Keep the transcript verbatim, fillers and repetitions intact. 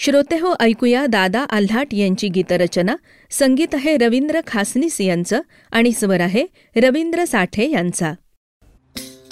श्रोतेहो, ऐकूया दादा आल्हाट यांची गीतरचना. संगीत आहे रवींद्र खासनीस यांचं आणि स्वर आहे रवींद्र साठे यांचा.